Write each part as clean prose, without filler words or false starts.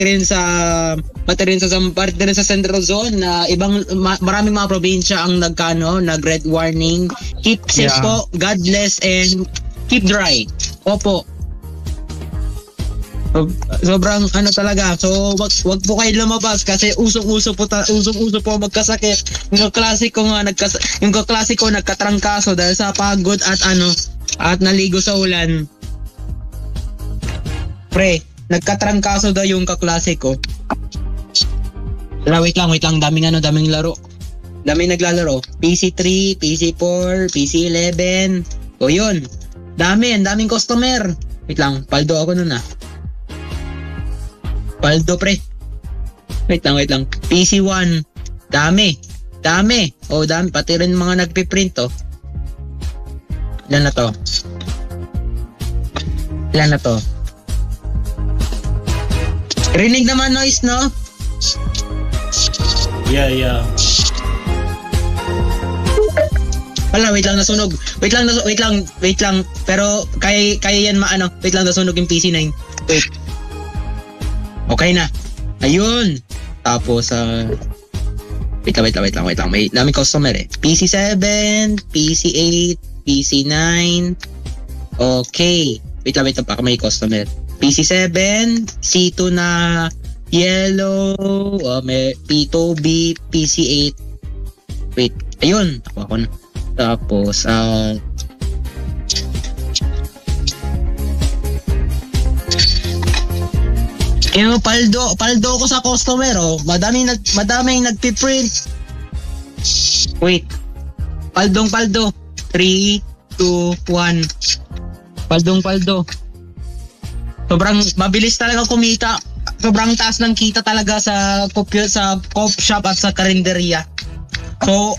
rin sa parte rin sa Central Zone na maraming mga probinsya ang nag-red warning. Keep safe po, God bless, and keep dry. Opo. Sobrang talaga. So wag po kayo lumabas kasi usong-uso po magkasakit. Yung klasiko nagkatrangkaso dahil sa pagod at naligo sa ulan. Pre, nagkatrangkaso daw yung kaklase ko. Wait lang, daming laro. Daming naglalaro. PC3, PC4, PC11. O yun. Daming customer. Wait lang, paldo ako nun Paldo pre. Wait lang. PC1. Dami. O dami. Pati rin mga nagpiprint Ilan na to? Rinig naman noise, no? Yeah. Wala, wait lang, nasunog. Wait lang. Pero kaya yan Wait lang, nasunog yung PC9. Wait. Okay na. Ayun. Tapos, wait lang. May daming customer PC7, PC8, PC9. Okay. Wait lang, baka may customer. PC7, C2 na yellow, may P2B, PC8. Wait, ayun. Ako na. Tapos, yung paldo ko sa customer madaming nagpiprint. Wait. Paldo. 3, 2, 1. Paldo. Sobrang mabilis talaga kumita. Sobrang taas ng kita talaga sa coffee shop at sa karinderya. So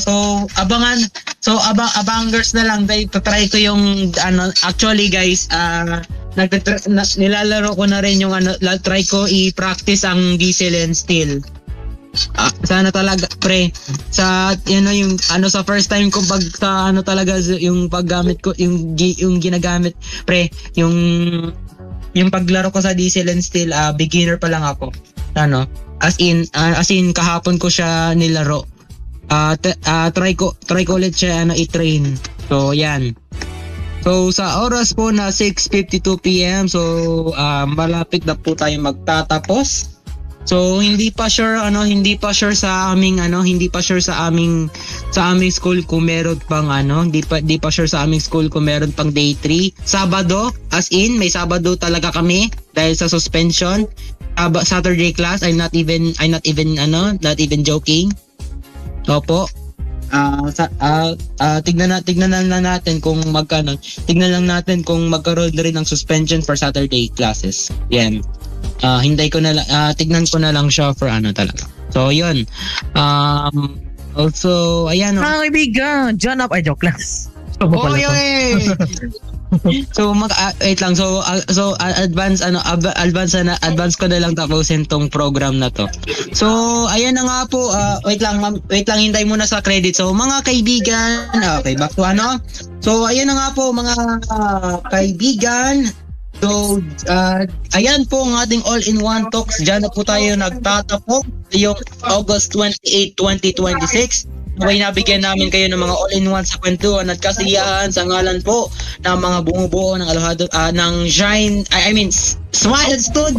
abangers na lang dahil try ko yung actually guys nilalaro ko na rin yung try ko i-practice ang diesel and steel. Sana talaga pre sa yung sa first time ko talaga yung paggamit ko yung ginagamit pre yung paglaro ko sa diesel and steel beginner pa lang ako. As in kahapon ko siya nilaro. Try ko ulit siya i-train. So yan. So sa oras po na 6:52 PM, so malapit na po tayo magtatapos. So hindi pa sure sa aming school kung meron pang hindi pa sure sa aming school kung meron pang day 3. Sabado, as in may Sabado talaga kami dahil sa suspension. Saturday class, I'm not even joking. Opo. Tignan lang natin kung tignan natin kung magkaroon na rin ng suspension for Saturday classes. Yan. Tignan ko na lang siya for talaga. So, yun. Also, ayan. Mga kaibigan, John up, joke lang. So wait lang. So advance ko na lang tapusin tong program na to. So ayan na nga po. Wait lang hintay muna sa credit. So mga kaibigan, okay, back to So ayan na nga po mga kaibigan. So ayan po ang ating all-in-one talks. Diyan na po tayo nagtatapos yung August 28, 2026. May nabigyan namin kayo ng mga all-in-one sa kwentuhan at kasiyahan sa ngalan po ng mga bumubuo ng Alojado ng Shine, Smile Studios.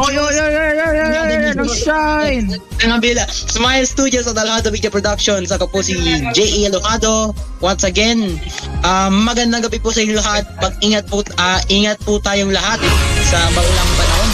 Shine. Smile Studios at Alojado Media Productions. Ako po si J.E. Alojado. Once again, magandang gabi po sa inyo lahat. Ingat po tayong lahat sa maulang panahon.